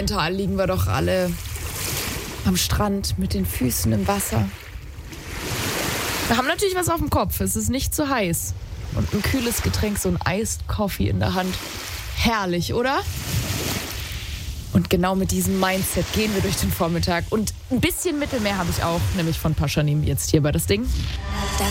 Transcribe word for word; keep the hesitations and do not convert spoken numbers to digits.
mental liegen wir doch alle am Strand mit den Füßen im Wasser. Wir haben natürlich was auf dem Kopf. Es ist nicht zu heiß. Und ein kühles Getränk, so ein Iced Coffee in der Hand. Herrlich, oder? Und genau mit diesem Mindset gehen wir durch den Vormittag. Und ein bisschen Mittelmeer habe ich auch, nämlich von Paschanim jetzt hier bei das Ding.